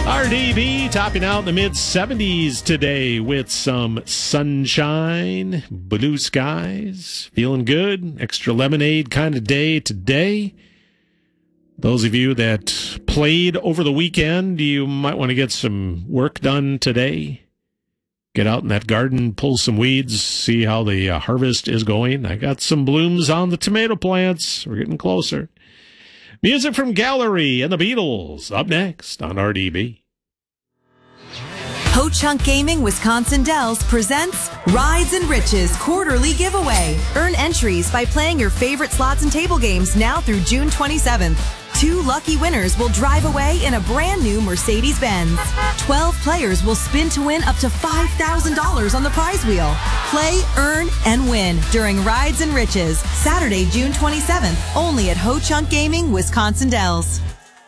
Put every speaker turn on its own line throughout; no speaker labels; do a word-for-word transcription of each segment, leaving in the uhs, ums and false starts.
R D B topping out in the mid seventies today with some sunshine, blue skies, feeling good, extra lemonade kind of day today. Those of you that played over the weekend, you might want to get some work done today. Get out in that garden, pull some weeds, see how the uh, harvest is going. I got some blooms on the tomato plants. We're getting closer. Music from Gallery and the Beatles up next on R D B.
Ho-Chunk Gaming Wisconsin Dells presents Rides and Riches quarterly giveaway. Earn entries by playing your favorite slots and table games now through June twenty-seventh. Two lucky winners will drive away in a brand new Mercedes-Benz. Twelve players will spin to win up to five thousand dollars on the prize wheel. Play, earn, and win during Rides and Riches, Saturday, June twenty-seventh, only at Ho-Chunk Gaming Wisconsin Dells.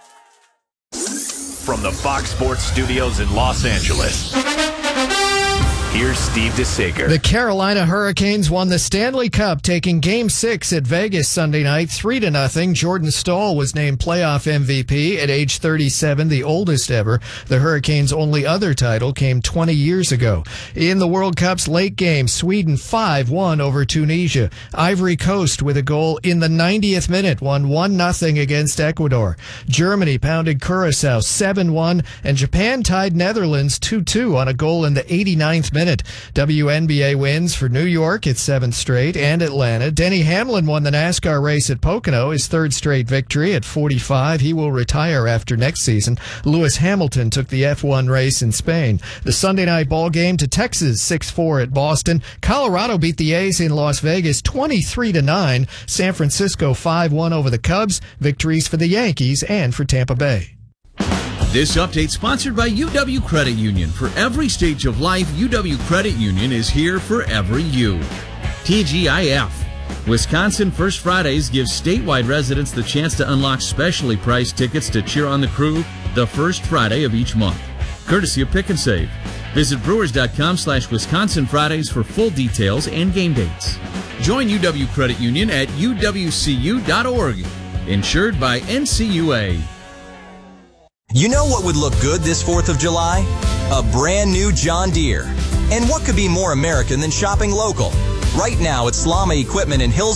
From the Fox Sports Studios in Los Angeles, here's Steve DeSager.
The Carolina Hurricanes won the Stanley Cup, taking Game Six at Vegas Sunday night, three to nothing. Jordan Staal was named playoff M V P at age thirty-seven, the oldest ever. The Hurricanes' only other title came twenty years ago. In the World Cup's late game, Sweden five one over Tunisia. Ivory Coast, with a goal in the ninetieth minute, won one nothing against Ecuador. Germany pounded Curacao seven one, and Japan tied Netherlands two two on a goal in the eighty-ninth minute. W N B A wins for New York, its seventh straight, and Atlanta. Denny Hamlin won the NASCAR race at Pocono, his third straight victory at forty-five. He will retire after next season. Lewis Hamilton took the F one race in Spain. The Sunday night ball game to Texas, six four at Boston. Colorado beat the A's in Las Vegas twenty-three to nine. San Francisco five one over the Cubs. Victories for the Yankees and for Tampa Bay.
This update sponsored by U W Credit Union. For every stage of life, U W Credit Union is here for every you. T G I F. Wisconsin First Fridays gives statewide residents the chance to unlock specially priced tickets to cheer on the crew the first Friday of each month. Courtesy of Pick and Save. Visit brewers.com slash Wisconsin Fridays for full details and game dates. Join U W Credit Union at U W C U dot org. Insured by N C U A.
You know what would look good this fourth of July? A brand new John Deere. And what could be more American than shopping local? Right now at Slama Equipment in Hills